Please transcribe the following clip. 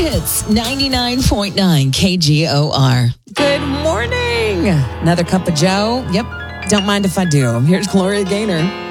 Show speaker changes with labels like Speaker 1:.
Speaker 1: Hits 99.9 KGOR. Good morning. Another cup of Joe? Yep. Don't mind if I do. Here's Gloria Gaynor.